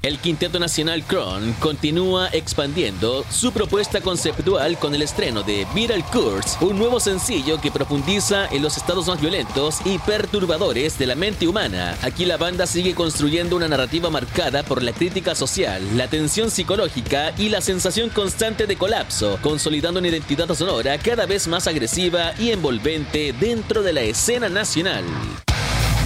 El Quinteto Nacional Kron continúa expandiendo su propuesta conceptual con el estreno de Viral Curse, un nuevo sencillo que profundiza en los estados más violentos y perturbadores de la mente humana. Aquí la banda sigue construyendo una narrativa marcada por la crítica social, la tensión psicológica y la sensación constante de colapso, consolidando una identidad sonora cada vez más agresiva y envolvente dentro de la escena nacional.